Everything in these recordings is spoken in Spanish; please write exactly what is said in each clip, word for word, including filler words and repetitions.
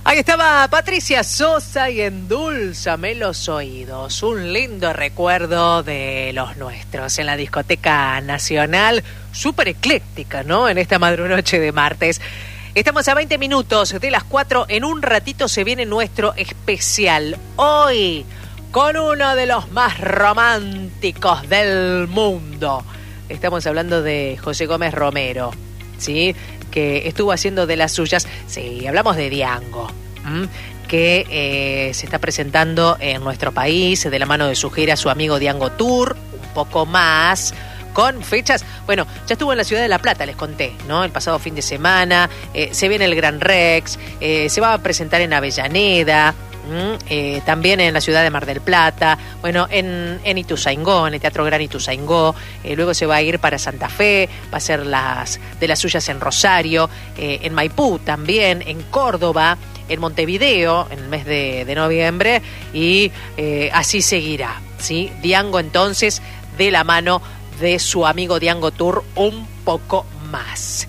Ahí estaba Patricia Sosa y Endulzame los oídos. Un lindo recuerdo de los nuestros en la Discoteca Nacional. Súper ecléctica, ¿no? En esta madrunoche de martes. Estamos a veinte minutos de las cuatro. En un ratito se viene nuestro especial. Hoy, con uno de los más románticos del mundo. Estamos hablando de José Gómez Romero, ¿sí? Que estuvo haciendo de las suyas. Sí, hablamos de Diango, ¿m? que eh, se está presentando en nuestro país de la mano de su gira Su Amigo Diango Tour, un poco más, con fechas. Bueno, ya estuvo en la ciudad de La Plata, les conté, ¿no? El pasado fin de semana, eh, se viene el Gran Rex, eh, se va a presentar en Avellaneda, Eh, también en la ciudad de Mar del Plata, bueno, en, en Ituzaingó, en el Teatro Gran Ituzaingó, eh, luego se va a ir para Santa Fe, va a hacer las de las suyas en Rosario, eh, en Maipú también, en Córdoba, en Montevideo, en el mes de, de noviembre, y eh, así seguirá, ¿sí? Diango entonces, de la mano de Su Amigo Diango Tour, un poco más.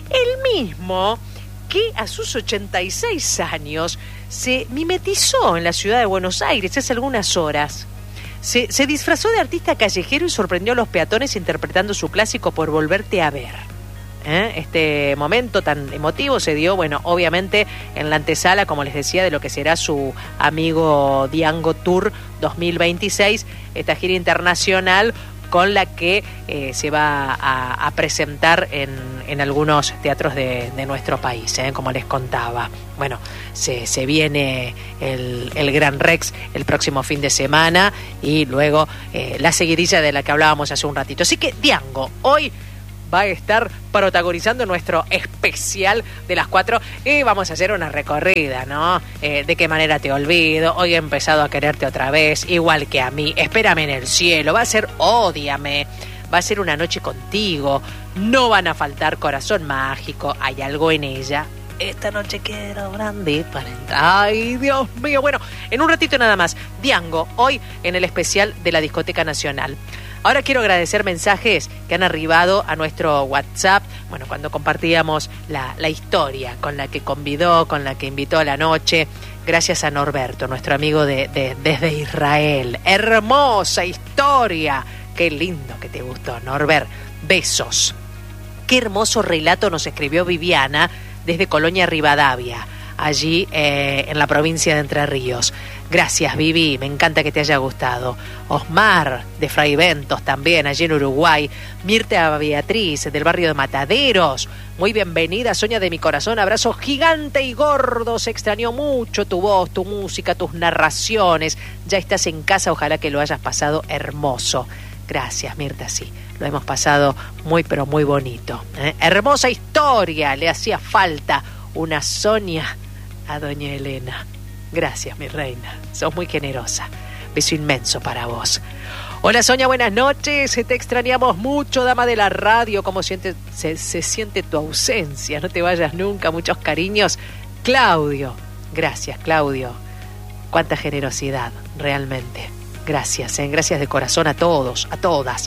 El mismo que a sus ochenta y seis años se mimetizó en la ciudad de Buenos Aires hace algunas horas. Se, se disfrazó de artista callejero y sorprendió a los peatones interpretando su clásico Por Volverte a Ver. ¿Eh? Este momento tan emotivo se dio, bueno, obviamente en la antesala, como les decía, de lo que será Su Amigo Diango Tour dos mil veintiséis, esta gira internacional con la que eh, se va a, a presentar en, en algunos teatros de, de nuestro país, ¿eh? Como les contaba. Bueno, se, se viene el, el Gran Rex el próximo fin de semana y luego eh, la seguidilla de la que hablábamos hace un ratito. Así que Diango, hoy va a estar protagonizando nuestro especial de las cuatro y vamos a hacer una recorrida, ¿no? Eh, de qué manera te olvido, hoy he empezado a quererte otra vez, igual que a mí, espérame en el cielo, va a ser ódiame, va a ser una noche contigo, no van a faltar corazón mágico, hay algo en ella, esta noche quiero brandy para entrar, ay Dios mío, bueno, en un ratito nada más, Diango, hoy en el especial de la Discoteca Nacional. Ahora quiero agradecer mensajes que han arribado a nuestro WhatsApp, bueno, cuando compartíamos la, la historia con la que convidó, con la que invitó a la noche. Gracias a Norberto, nuestro amigo de, de, desde Israel. Hermosa historia. Qué lindo que te gustó, Norbert. Besos. Qué hermoso relato nos escribió Viviana desde Colonia Rivadavia, allí eh, en la provincia de Entre Ríos. Gracias, Vivi, me encanta que te haya gustado. Osmar, de Fray Ventos, también, allí en Uruguay. Mirta Beatriz, del barrio de Mataderos. Muy bienvenida, Sonia de mi corazón. Abrazo gigante y gordo. Se extrañó mucho tu voz, tu música, tus narraciones. Ya estás en casa, ojalá que lo hayas pasado hermoso. Gracias, Mirta, sí. Lo hemos pasado muy, pero muy bonito. ¿eh? Hermosa historia, le hacía falta una Sonia a doña Elena. Gracias, mi reina. Sos muy generosa. Beso inmenso para vos. Hola, Sonia, buenas noches. Te extrañamos mucho, dama de la radio. ¿Cómo siente, se, se siente tu ausencia? No te vayas nunca. Muchos cariños. Claudio. Gracias, Claudio. Cuánta generosidad, realmente. Gracias, ¿eh? Gracias de corazón a todos, a todas.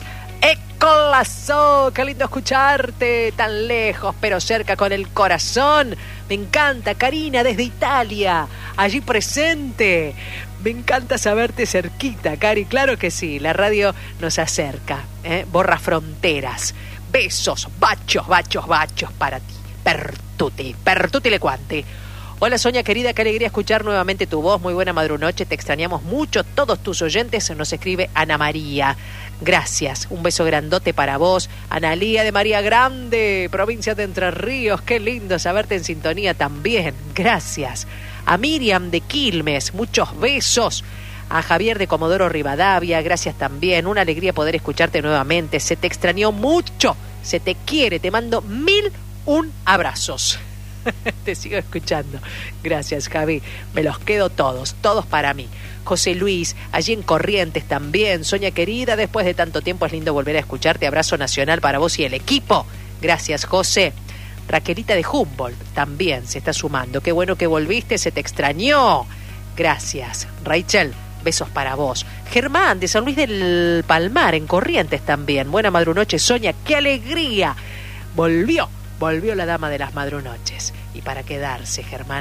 ¡Ecolazo! ¡Qué lindo escucharte! Tan lejos, pero cerca con el corazón. Me encanta, Karina, desde Italia, allí presente. Me encanta saberte cerquita, Cari. Claro que sí, la radio nos acerca, ¿eh? Borra fronteras. Besos, bachos, bachos, bachos para ti. Per tutti, per tutti le quanti. Hola, Sonia querida, qué alegría escuchar nuevamente tu voz. Muy buena madrunoche, te extrañamos mucho. Todos tus oyentes, nos escribe Ana María. Gracias, un beso grandote para vos. Analía de María Grande, provincia de Entre Ríos. Qué lindo saberte en sintonía también. Gracias. A Miriam de Quilmes, muchos besos. A Javier de Comodoro Rivadavia, gracias también. Una alegría poder escucharte nuevamente. Se te extrañó mucho, se te quiere. Te mando mil un abrazos. Te sigo escuchando. Gracias, Javi. Me los quedo todos, todos para mí. José Luis, allí en Corrientes también. Sonia querida, después de tanto tiempo es lindo volver a escucharte. Abrazo nacional para vos y el equipo. Gracias, José. Raquelita de Humboldt también se está sumando. Qué bueno que volviste, se te extrañó. Gracias, Rachel. Besos para vos. Germán de San Luis del Palmar, en Corrientes también. Buena madrunoche, Sonia. ¡Qué alegría! Volvió. Volvió la dama de las madrunoches. Y para quedarse, Germán,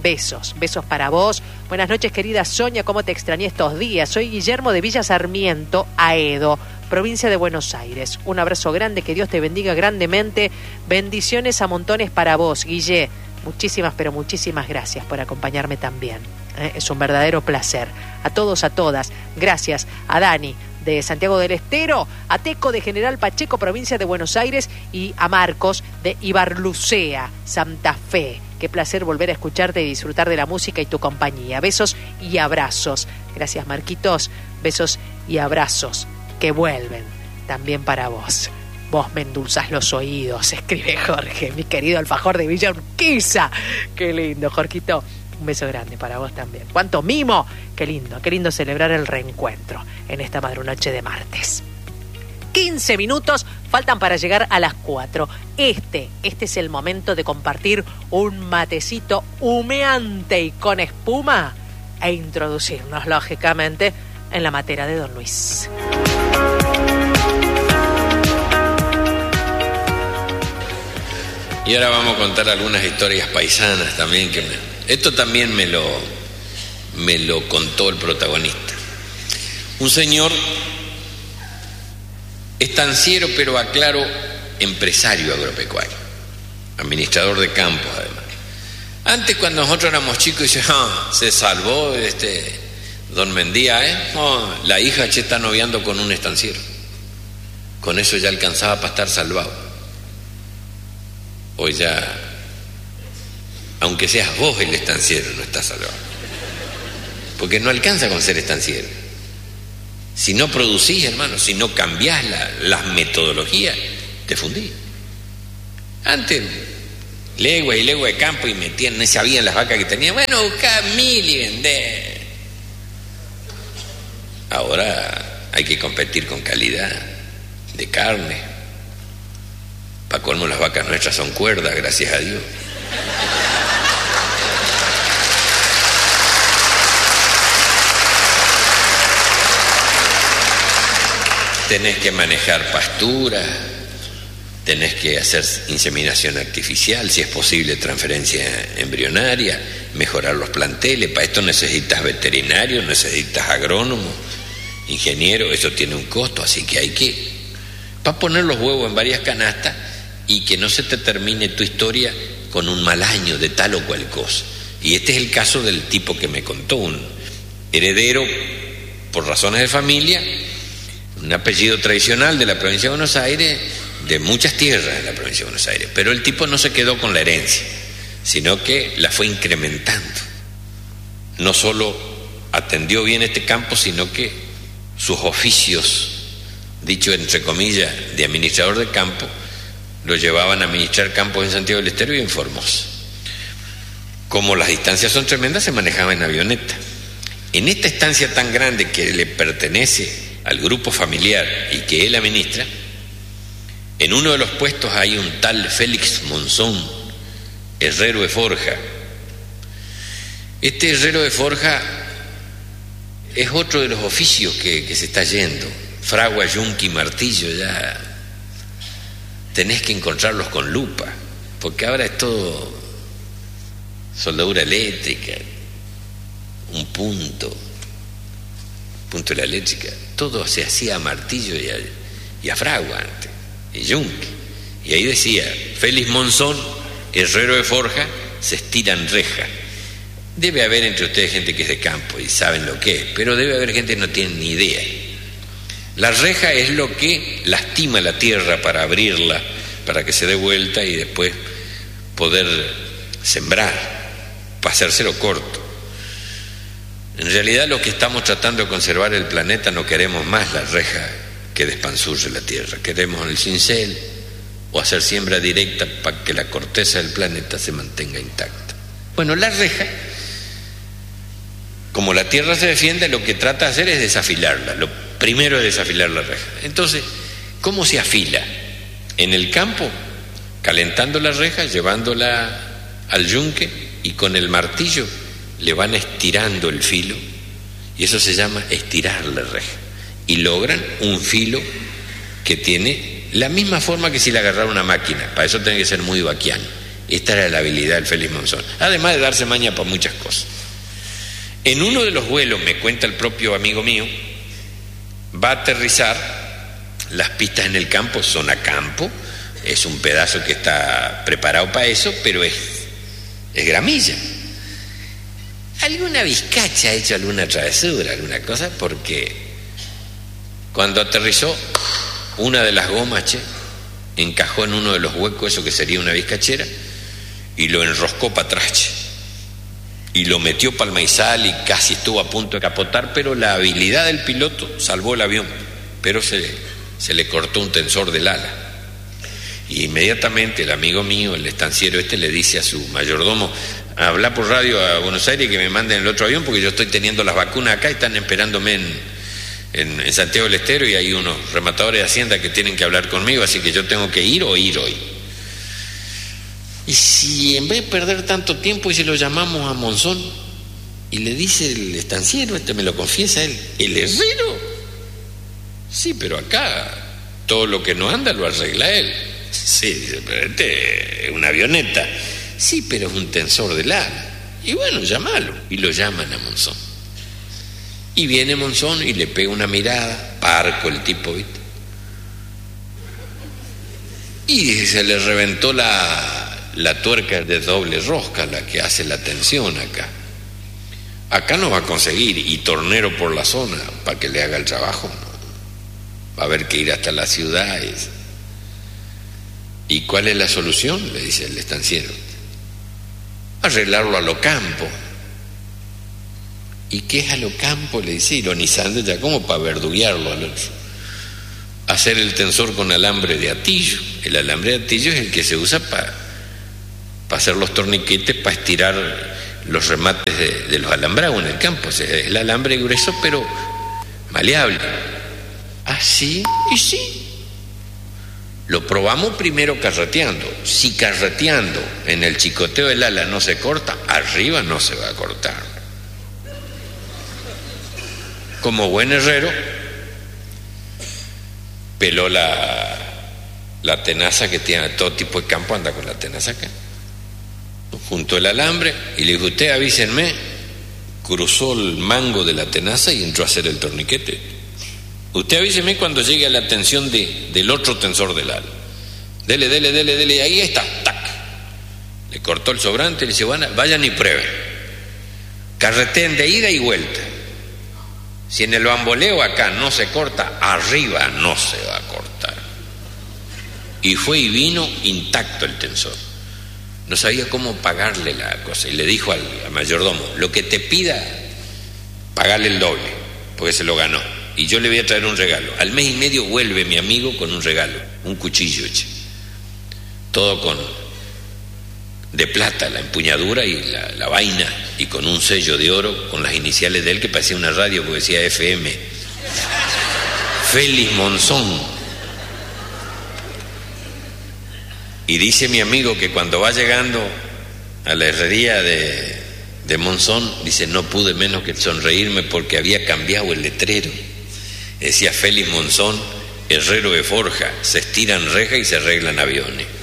Besos, besos para vos. Buenas noches, querida Sonia, ¿cómo te extrañé estos días? Soy Guillermo de Villa Sarmiento, Aedo, provincia de Buenos Aires. Un abrazo grande, que Dios te bendiga grandemente. Bendiciones a montones para vos, Guille. Muchísimas, pero muchísimas gracias por acompañarme también. ¿Eh? Es un verdadero placer. A todos, a todas, gracias. A Dani de Santiago del Estero, a Teco de General Pacheco, provincia de Buenos Aires, y a Marcos de Ibarlucea, Santa Fe. Qué placer volver a escucharte y disfrutar de la música y tu compañía. Besos y abrazos. Gracias, Marquitos. Besos y abrazos que vuelven también para vos. Vos me endulzás los oídos, escribe Jorge, mi querido alfajor de Villa Urquiza. Qué lindo, Jorgito. Un beso grande para vos también. ¡Cuánto mimo! Qué lindo, qué lindo celebrar el reencuentro en esta madrunoche de martes. quince minutos faltan para llegar a las cuatro. Este, este es el momento de compartir un matecito humeante y con espuma e introducirnos, lógicamente, en la matera de Don Luis. Y ahora vamos a contar algunas historias paisanas también que me... Esto también me lo, me lo contó el protagonista. Un señor estanciero, pero aclaro, empresario agropecuario, administrador de campos además. Antes, cuando nosotros éramos chicos, dice, ah, se salvó este don Mendía, ¿eh? Oh, la hija che está noviando con un estanciero. Con eso ya alcanzaba para estar salvado. Hoy ya, aunque seas vos el estanciero, no estás salvado. Porque no alcanza con ser estanciero. Si no producís, hermano, si no cambiás la, las metodologías, te fundís. Antes, legua y legua de campo y metían, no sabían las vacas que tenían. Bueno, buscá mil y vendé. Ahora hay que competir con calidad de carne. Para colmo, las vacas nuestras son cuerdas, gracias a Dios. Tenés que manejar pasturas, tenés que hacer inseminación artificial, si es posible transferencia embrionaria, mejorar los planteles. Para esto necesitas veterinarios, necesitas agrónomos, ingenieros, eso tiene un costo, así que hay que, para poner los huevos en varias canastas y que no se te termine tu historia con un mal año de tal o cual cosa. Y este es el caso del tipo que me contó, un heredero por razones de familia, un apellido tradicional de la provincia de Buenos Aires, de muchas tierras de la provincia de Buenos Aires, pero el tipo no se quedó con la herencia, sino que la fue incrementando. No solo atendió bien este campo, sino que sus oficios, dicho entre comillas, de administrador de campo, lo llevaban a administrar campos en Santiago del Estero y en Formosa. Como las distancias son tremendas, se manejaba en avioneta. En esta estancia tan grande que le pertenece al grupo familiar y que él administra, en uno de los puestos hay un tal Félix Monzón, herrero de forja. Este herrero de forja es otro de los oficios que, que se está yendo. Fragua, yunque y martillo, ya tenés que encontrarlos con lupa, porque ahora es todo soldadura eléctrica, un punto, punto de la eléctrica, todo se hacía a martillo y a, y a fragua antes, y yunque. Y ahí decía, Félix Monzón, herrero de forja, se estiran rejas. Debe haber entre ustedes gente que es de campo y saben lo que es, pero debe haber gente que no tiene ni idea. La reja es lo que lastima la tierra para abrirla, para que se dé vuelta y después poder sembrar, para hacérselo corto. En realidad, los que estamos tratando de conservar el planeta no queremos más la reja que despanzurre la tierra, queremos el cincel o hacer siembra directa para que la corteza del planeta se mantenga intacta. Bueno, la reja, como la tierra se defiende, lo que trata de hacer es desafilarla. Lo primero es desafilar la reja. Entonces, ¿cómo se afila? En el campo, calentando la reja, llevándola al yunque y con el martillo le van estirando el filo, y eso se llama estirar la reja, y logran un filo que tiene la misma forma que si le agarrara una máquina. Para eso tiene que ser muy vaquiano, Esta era la habilidad del Félix Monzón, además de darse maña para muchas cosas. En uno de los vuelos, me cuenta el propio amigo mío, va a aterrizar, las pistas en el campo son a campo, es un pedazo que está preparado para eso, pero es, es gramilla. Alguna vizcacha ha hecho alguna travesura, alguna cosa, porque cuando aterrizó, una de las gomas, che, encajó en uno de los huecos, eso que sería una vizcachera, y lo enroscó para atrás, che, y lo metió para el maizal y casi estuvo a punto de capotar, pero la habilidad del piloto salvó el avión, pero se, se le cortó un tensor del ala. Y inmediatamente el amigo mío, el estanciero este, le dice a su mayordomo: habla por radio a Buenos Aires que me manden el otro avión porque yo estoy teniendo las vacunas acá y están esperándome en, en, en Santiago del Estero, y hay unos rematadores de Hacienda que tienen que hablar conmigo, así que yo tengo que ir o ir hoy. Y si en vez de perder tanto tiempo y si lo llamamos a Monzón, y le dice el estanciero, este me lo confiesa él, el herrero, sí, pero acá todo lo que no anda lo arregla él. Sí, dice, pero este es una avioneta. Sí, pero es un tensor del ala. Y bueno, llámalo. Y lo llaman a Monzón. Y viene Monzón y le pega una mirada, parco el tipo, ¿viste? Y se le reventó la, la tuerca de doble rosca, la que hace la tensión acá. Acá no va a conseguir, y tornero por la zona para que le haga el trabajo, no. Va a haber que ir hasta la ciudad. Y, ¿Y cuál es la solución? Le dice el estanciero. Arreglarlo a lo campo. ¿Y qué es a lo campo? Le dice, ironizando ya, como para verduguearlo al otro. Hacer el tensor con alambre de atillo. El alambre de atillo es el que se usa para pa hacer los torniquetes, para estirar los remates de, de los alambrados en el campo. O sea, es el alambre grueso pero maleable. ¿Ah, sí? Y sí. Lo probamos primero carreteando. Si carreteando en el chicoteo del ala no se corta, arriba no se va a cortar. Como buen herrero, peló la, la tenaza que tiene todo tipo de campo, anda con la tenaza acá. Juntó el alambre y le dijo, usted avísenme, cruzó el mango de la tenaza y entró a hacer el torniquete. Usted avíseme cuando llegue a la tensión de, del otro tensor del ala. Dele, dele, dele, dele, y ahí está, tac. Le cortó el sobrante y le dice, bueno, vayan y prueben. Carreteen de ida y vuelta. Si en el bamboleo acá no se corta, arriba no se va a cortar. Y fue y vino intacto el tensor. No sabía cómo pagarle la cosa. Y le dijo al, al mayordomo, lo que te pida, pagale el doble, porque se lo ganó. Y yo le voy a traer un regalo. Al mes y medio vuelve mi amigo con un regalo, un cuchillo, che. Todo con de plata, la empuñadura y la, la vaina, y con un sello de oro con las iniciales de él que parecía una radio porque decía F M. Félix Monzón. Y dice mi amigo que cuando va llegando a la herrería de, de Monzón, dice, no pude menos que sonreírme porque había cambiado el letrero. Decía Félix Monzón, herrero de forja, se estiran rejas y se arreglan aviones.